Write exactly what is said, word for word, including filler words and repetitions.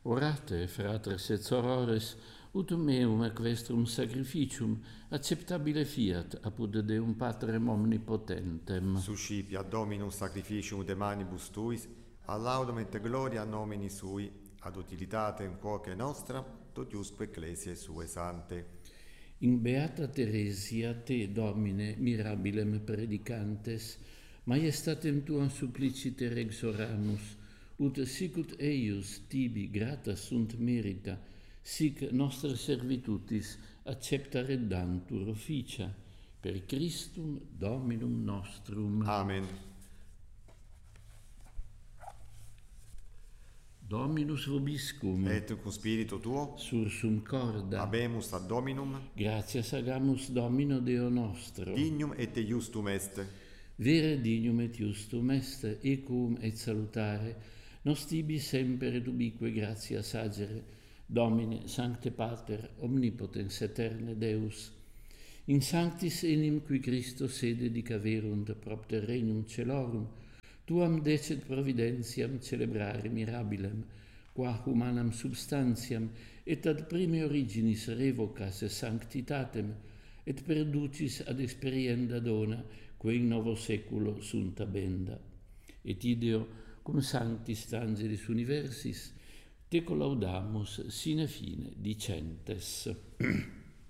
Orate, fratres et sorores, ut meum equestrum sacrificium acceptabile fiat apud Deum Patrem omnipotentem. Suscipia Dominus sacrificium de manibus tuis, a laudum et gloria nomini sui, ad utilitatem quoque nostra, tot iusque ecclesiae sue sante. In beata Theresia te, Domine, mirabilem predicantes, maiestatem tuam suppliciter exoramus, ut sicut eius tibi grata sunt merita, sic nostra servitutis accepta reddantur officia, per Christum Dominum nostrum. Amen. Dominus vobiscum, Et cum spiritu tuo, sursum corda, habemus ad Dominum, gratias agamus Domino Deo nostro, dignum et justum est. vere dignum et justum est, equum et salutare, nos tibi semper et ubique gratias agere, Domine, Sancte Pater, Omnipotens Eterne Deus, in sanctis enim qui Christo sede dicaverunt propter regnum celorum, tuam decet providentiam celebrare mirabilem, qua humanam substantiam, et ad prime originis revocas sanctitatem, et perducis ad experienda dona, quae in novo seculo sunt abenda. Et ideo, cum sanctis angelis universis, te collaudamus sine fine dicentes.